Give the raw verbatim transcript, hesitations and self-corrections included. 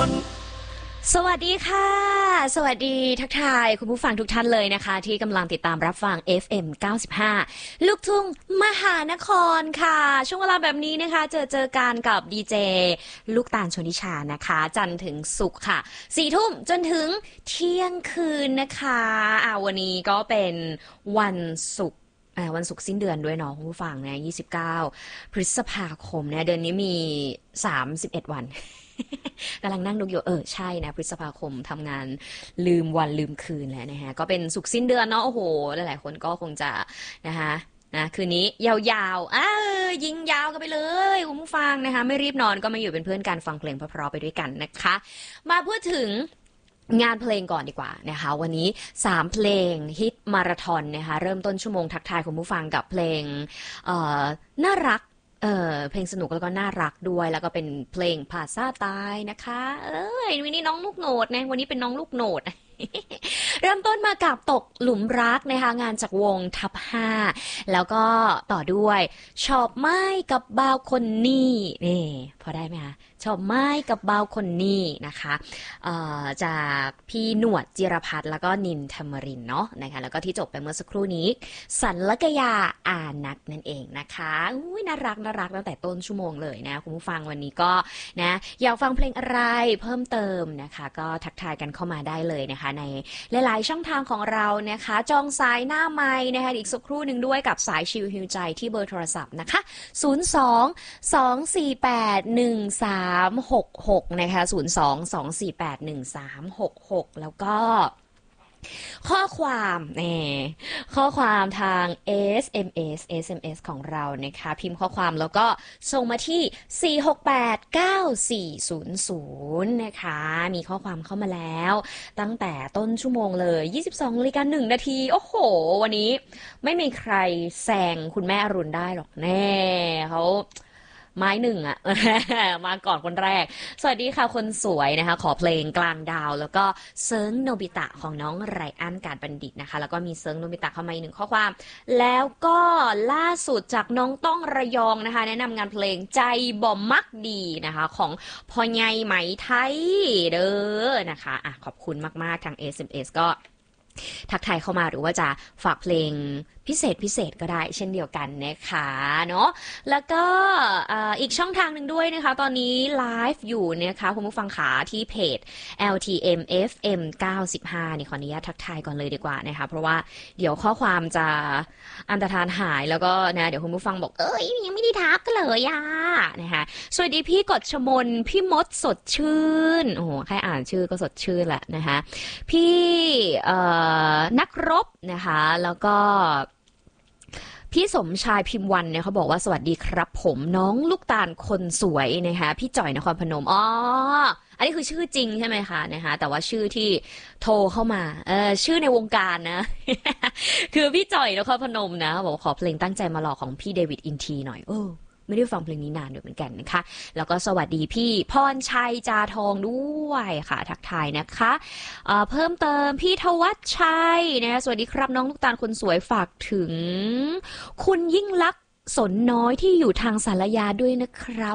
นสวัสดีค่ะสวัสดีทักทายคุณผู้ฟังทุกท่านเลยนะคะที่กำลังติดตามรับฟัง เอฟ เอ็ม เก้าสิบห้า ลูกทุ่งมหานครค่ะช่วงเวลาแบบนี้นะคะเจอเจอกันกับดีเจลูกตาลชนิชานะคะจันทร์ถึงศุกร์ค่ะสี่ทุ่มจนถึงเที่ยงคืนนะคะอ่าวันนี้ก็เป็นวันศุกร์วันศุกร์สิ้นเดือนด้วยเนาะคุณผู้ฟังนะยี่สิบเก้าพฤษภาคมเนี่ยเดือนนี้มีสามสิบเอ็ดวันกำลังนั่งดูอยู่เออใช่นะพฤษภาคมทำงานลืมวันลืมคืนแล้วนะฮะก็เป็นศุกร์สิ้นเดือนเนาะโอ้โหหลายๆคนก็คงจะนะคะนะคืนนี้ยาวๆอ้ายิงยาวกันไปเลยคุณผู้ฟังนะคะไม่รีบนอนก็มาอยู่เป็นเพื่อนกันฟังเพลงเพราะๆไปด้วยกันนะคะมาพูดถึงงานเพลงก่อนดีกว่านะคะวันนี้สามเพลงฮิตมาราธอนนะคะเริ่มต้นชั่วโมงทักทายคุณผู้ฟังกับเพลงเอ่อน่ารักเออเพลงสนุกแล้วก็น่ารักด้วยแล้วก็เป็นเพลงภาษาใต้นะคะเอ้ยวันนี้น้องลูกโหนดนะวันนี้เป็นน้องลูกโหนด เริ่มต้นมากับตกหลุมรักนะคะงานจากวงทับห้าแล้วก็ต่อด้วยชอบไม้กับบ่าวคนนี้นี่พอได้ไหมคะชอบไม้กับบ่าวคนนี้นะคะจากพี่หนวดจิรพัฒน์แล้วก็นินธรรมรินเนาะนะคะแล้วก็ที่จบไปเมื่อสักครู่นี้สันละกยาอานัทนั่นเองนะคะอุ้ยน่ารักน่ารักตั้งแต่ต้นชั่วโมงเลยนะคุณผู้ฟังวันนี้ก็นะอยากฟังเพลงอะไรเพิ่มเติมนะคะก็ทักทายกันเข้ามาได้เลยนะคะในหลายๆช่องทางของเรานะคะจองสายหน้าไมค์นะคะอีกสักครู่หนึ่งด้วยกับสายชิลฮิวใจที่เบอร์โทรศัพท์นะคะศูนย์ สอง สอง สี่ แปด หนึ่ง สาม หก หกนะคะศูนย์ สอง สอง สี่ แปด หนึ่ง สาม หก หกแล้วก็ข้อความนี่ข้อความทาง เอส เอ็ม เอส เอส เอ็ม เอส ของเรานะคะพิมพ์ข้อความแล้วก็ส่งมาที่สี่ หก แปด เก้า สี่ ศูนย์ ศูนย์นะคะมีข้อความเข้ามาแล้วตั้งแต่ต้นชั่วโมงเลยยี่สิบสองนาฬิกาหนึ่งนาทีโอ้โหวันนี้ไม่มีใครแซงคุณแม่อรุณได้หรอกแน่เขาไม้หนึ่งอะ มาก่อนคนแรกสวัสดีค่ะคนสวยนะคะขอเพลงกลางดาวแล้วก็เซิร์งโนบิตะของน้องไรอันการบัณฑิตนะคะแล้วก็มีเซิร์งโนบิตะเข้ามาอีกหนึ่งข้อความแล้วก็ล่าสุดจากน้องต้องระยองนะคะแนะนำงานเพลงใจบ่มักดีนะคะของพ่อใหญ่ไหมไทยเด้อนะคะอ่ะขอบคุณมากๆทาง เอส เอ็ม เอส ก็ทักทายเข้ามาหรือว่าจะฝากเพลงพิเศษพิเศษก็ได้เช่นเดียวกันนะคะเนาะแล้วก็อีกช่องทางหนึ่งด้วยนะคะตอนนี้ไลฟ์อยู่นะคะคุณผู้ฟังขาที่เพจ แอล ที เอ็ม เอฟ เอ็ม เก้าสิบห้านี่ขออนุญาตทักทายก่อนเลยดีกว่านะคะเพราะว่าเดี๋ยวข้อความจะอันตรธานหายแล้วก็นะเดี๋ยวคุณผู้ฟังบอกเอ้ยยังไม่ได้ทักกันเลยอ่ะนะคะสวัสดีพี่กฎชมนพี่มดสดชื่นโอ้โหแค่อ่านชื่อก็สดชื่นแหละนะคะพี่นักรบนะคะแล้วก็พี่สมชายพิมพ์วันเนี่ยเขาบอกว่าสวัสดีครับผมน้องลูกตาลคนสวยนะคะพี่จ่อยนครพนมอ๋ออันนี้คือชื่อจริงใช่ไหมคะนะคะแต่ว่าชื่อที่โทรเข้ามาเออชื่อในวงการนะ คือพี่จ่อยนครพนมนะบอกขอเพลงตั้งใจมาหลอกของพี่เดวิดอินทีหน่อยโอ้ไม่ได้ฟังเพลงนี้นานด้วยเหมือนกันนะคะแล้วก็สวัสดีพี่พรชัยจาทองด้วยค่ะทักทายนะคะเอ่อเพิ่มเติมพี่ทวัชชัยนะคะสวัสดีครับน้องลูกตาลคนสวยฝากถึงคุณยิ่งลักษณ์สนน้อยที่อยู่ทางสารยาด้วยนะครับ